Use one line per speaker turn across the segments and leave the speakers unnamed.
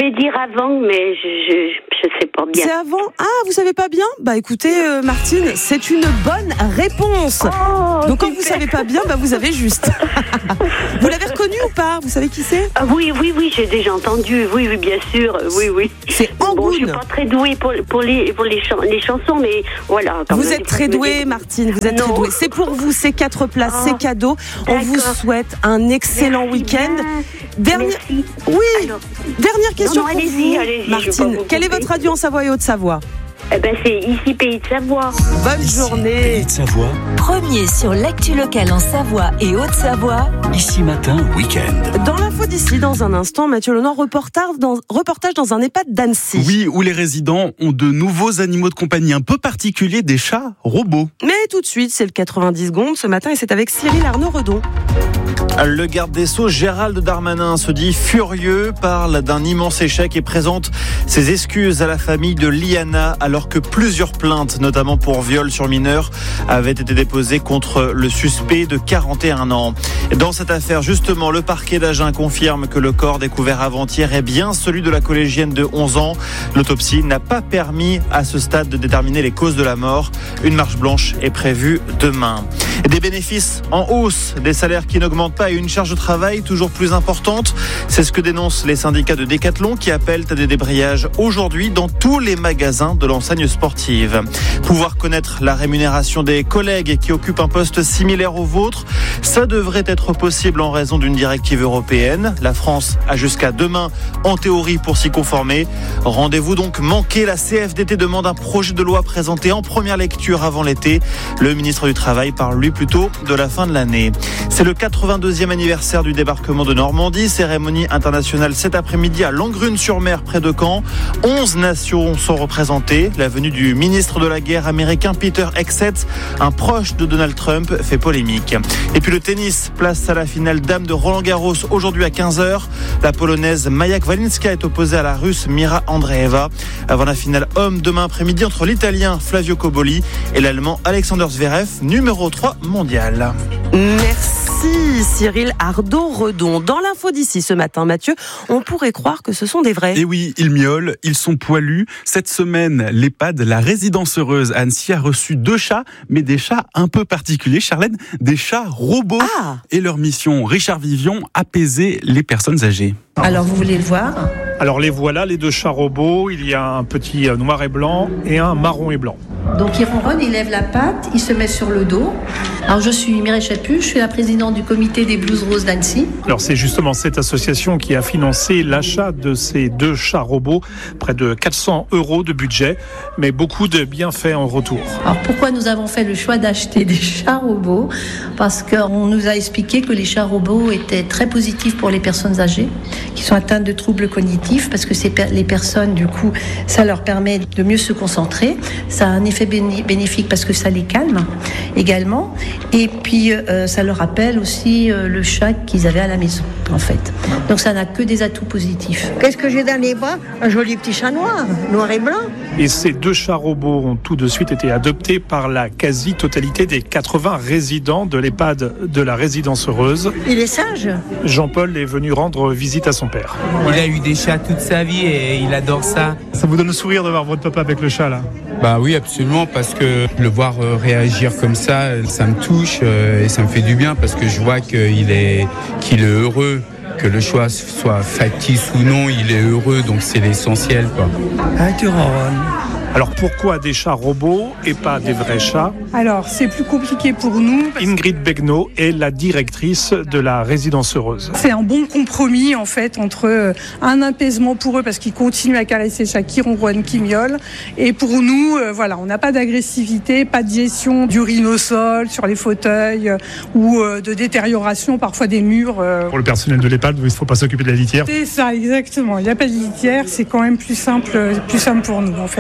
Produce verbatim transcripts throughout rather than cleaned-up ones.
voulais dire avant, mais je je, je sais pas bien.
C'est avant. Ah, vous savez pas bien ? Bah écoutez, euh, Martine, c'est une bonne réponse.
Oh,
Donc quand
super.
vous savez pas bien, bah vous avez juste. Vous l'avez reconnu ou pas ? Vous savez qui c'est ?
Ah, oui, oui, oui, j'ai déjà entendu. Oui, oui, bien sûr. Oui, oui.
C'est Angoune.
Bon, je suis pas très douée pour, pour, les, pour les, chan- les chansons, mais voilà. Quand
Vous
même,
êtes
j'ai
très
pas de
douée,
musique.
Martine, vous êtes
Non.
très douée. C'est pour vous, ces quatre places,
Oh,
ces cadeaux. On vous
d'accord.
souhaite un excellent
Merci
week-end.
bien.
Dernière,
Merci.
oui,
Alors,
dernière question
non, non,
pour
allez-y,
vous,
allez-y, je vais pas
Martine.
vous
Quelle est
couper.
votre radio en Savoie et Haute-Savoie ?
eh ben, c'est ici, Pays de Savoie.
Bonne
Ici,
journée.
Pays de Savoie,
Premier sur l'actu locale en Savoie et Haute-Savoie.
ici matin, week-end.
Dans l'info d'ici, dans un instant, Mathieu Lenoir, reportage dans, reportage dans un EHPAD d'Annecy.
Oui, où les résidents ont de nouveaux animaux de compagnie un peu particuliers, des chats robots.
Mais tout de suite, c'est le quatre-vingt-dix secondes ce matin et c'est avec Cyril Arnaud-Redon.
Le garde des Sceaux, Gérald Darmanin, se dit furieux, parle d'un immense échec et présente ses excuses à la famille de Liana, alors que plusieurs plaintes, notamment pour viol sur mineur, avaient été déposées contre le suspect de quarante et un ans. Dans cette affaire, justement, le parquet d'Agen confirme que le corps découvert avant-hier est bien celui de la collégienne de onze ans. L'autopsie n'a pas permis à ce stade de déterminer les causes de la mort. Une marche blanche est prévue demain. Des bénéfices en hausse, des salaires qui n'augmentent pas et une charge de travail toujours plus importante. C'est ce que dénoncent les syndicats de Décathlon qui appellent à des débrayages aujourd'hui dans tous les magasins de l'enseigne sportive. Pouvoir connaître la rémunération des collègues qui occupent un poste similaire au vôtre, ça devrait être possible en raison d'une directive européenne. La France a jusqu'à demain en théorie pour s'y conformer. Rendez-vous donc manqué. La C F D T demande un projet de loi présenté en première lecture avant l'été. Le ministre du Travail parle lui plutôt de la fin de l'année. C'est le quatre-vingt-deuxième anniversaire du débarquement de Normandie. Cérémonie internationale cet après-midi à Langrune-sur-Mer près de Caen. onze nations sont représentées. La venue du ministre de la guerre américain Peter Hegseth, un proche de Donald Trump, fait polémique. Et puis le tennis, place à la finale dame de Roland-Garros aujourd'hui à quinze heures. La polonaise Maja Kwalinska est opposée à la russe Mira Andreeva. Avant la finale homme demain après-midi entre l'italien Flavio Cobolli et l'allemand Alexander Zverev, numéro trois mondial.
Merci Cyril Arnaud-Redon. Dans l'info d'ici ce matin, Mathieu, on pourrait croire que ce sont des vrais.
Et oui, ils miaulent, ils sont poilus. Cette semaine, l'EHPAD, la résidence heureuse à Annecy, a reçu deux chats, mais des chats un peu particuliers. Charlène, des chats robots.
Ah.
Et leur mission, Richard Vivion, apaiser les personnes âgées.
Alors vous voulez le voir ?
Alors les voilà, les deux chats robots. Il y a un petit noir et blanc et un marron et blanc.
Donc il ronronne, il lève la patte, il se met sur le dos. Alors je suis Mireille Chaput, je suis la présidente du comité des Blues Roses d'Annecy.
Alors c'est justement cette association qui a financé l'achat de ces deux chats robots, près de quatre cents euros de budget, mais beaucoup de bienfaits en retour.
Alors pourquoi nous avons fait le choix d'acheter des chats robots ? Parce qu'on nous a expliqué que les chats robots étaient très positifs pour les personnes âgées qui sont atteintes de troubles cognitifs, parce que c'est les personnes, du coup, ça leur permet de mieux se concentrer. Ça a un effet bénéfique parce que ça les calme également. Et puis, euh, ça leur rappelle aussi euh, le chat qu'ils avaient à la maison, en fait. Donc, ça n'a que des atouts positifs.
Qu'est-ce que j'ai dans les bras ? Un joli petit chat noir, noir et blanc.
Et ces deux chats robots ont tout de suite été adoptés par la quasi-totalité des quatre-vingts résidents de l'EHPAD de la résidence heureuse.
Il est sage.
Jean-Paul est venu rendre visite à son père.
Il a eu des chats toute sa vie et il adore ça.
Ça vous donne le sourire de voir votre papa avec le chat, là ?
Bah oui, absolument, parce que le voir réagir comme ça, ça me touche et ça me fait du bien parce que je vois qu'il est, qu'il est heureux. Que le choix soit factice ou non, il est heureux, donc c'est l'essentiel, quoi.
Ah, tu ronronnes.
Alors pourquoi des chats robots et pas des vrais chats ?
Alors c'est plus compliqué pour nous.
Ingrid Begnaud est la directrice de la résidence heureuse.
C'est un bon compromis en fait entre un apaisement pour eux parce qu'ils continuent à caresser les chats qui ronronnent, qui miaulent. Et pour nous, euh, voilà, on n'a pas d'agressivité, pas de gestion d'urine au sol, sur les fauteuils euh, ou euh, de détérioration parfois des murs. Euh.
Pour le personnel de l'EHPAD, il ne faut pas s'occuper de la litière.
C'est ça, exactement. Il n'y a pas de litière, c'est quand même plus simple, plus simple pour nous en fait. Voilà.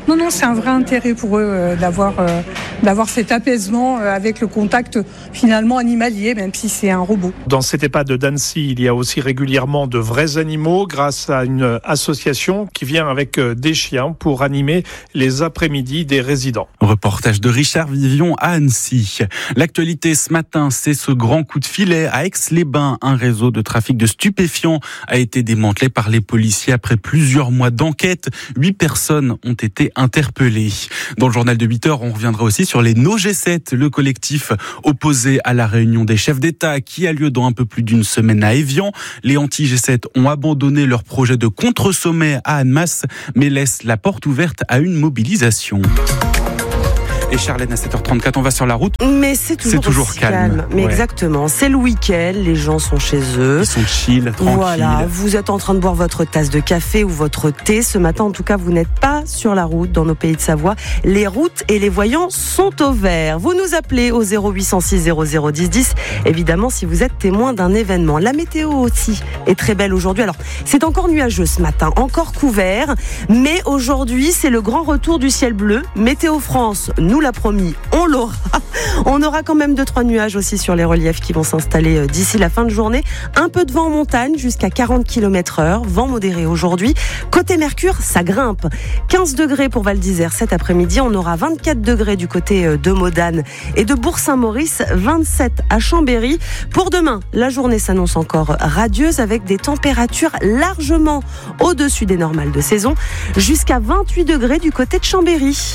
Non, non, c'est un vrai intérêt pour eux euh, d'avoir, euh, d'avoir cet apaisement euh, avec le contact finalement animalier, même si c'est un robot.
Dans cet EHPAD d'Annecy, il y a aussi régulièrement de vrais animaux grâce à une association qui vient avec des chiens pour animer les après-midi des résidents.
Reportage de Richard Vivion à Annecy. L'actualité ce matin, c'est ce grand coup de filet à Aix-les-Bains. Un réseau de trafic de stupéfiants a été démantelé par les policiers après plusieurs mois d'enquête. Huit personnes ont été interpellées. Dans le journal de huit heures, on reviendra aussi sur les No G sept, le collectif opposé à la réunion des chefs d'État qui a lieu dans un peu plus d'une semaine à Évian. Les anti-G sept ont abandonné leur projet de contre-sommet à Annemasse, mais laissent la porte ouverte à une mobilisation. Et Charlène, à sept heures trente-quatre, on va sur la route.
Mais c'est toujours,
c'est toujours calme.
calme. Mais ouais. Exactement. C'est le week-end, les gens sont chez eux.
Ils sont chill, tranquilles.
Voilà. Vous êtes en train de boire votre tasse de café ou votre thé. Ce matin, en tout cas, vous n'êtes pas sur la route dans nos pays de Savoie. Les routes et les voyants sont au vert. Vous nous appelez au zéro huit cent six zéro zéro dix dix. Évidemment, si vous êtes témoin d'un événement. La météo aussi est très belle aujourd'hui. Alors, c'est encore nuageux ce matin, encore couvert. Mais aujourd'hui, c'est le grand retour du ciel bleu. Météo France nous l'a promis, on l'aura. On aura quand même deux trois nuages aussi sur les reliefs qui vont s'installer d'ici la fin de journée. Un peu de vent en montagne jusqu'à quarante kilomètres heure, vent modéré aujourd'hui. Côté Mercure, ça grimpe. quinze degrés pour Val d'Isère cet après-midi. On aura vingt-quatre degrés du côté de Modane et de Bourg-Saint-Maurice, vingt-sept à Chambéry. Pour demain, la journée s'annonce encore radieuse avec des températures largement au-dessus des normales de saison, jusqu'à vingt-huit degrés du côté de Chambéry.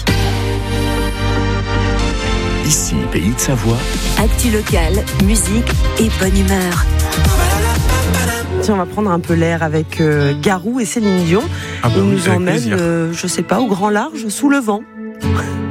Ici, Pays de Savoie.
Actu locale, musique et bonne humeur.
Tiens, on va prendre un peu l'air avec euh, Garou et Céline Dion.
Ah bah
Ils
oui,
nous
avec
emmènent,
plaisir.
euh, je sais pas, au grand large, sous le vent.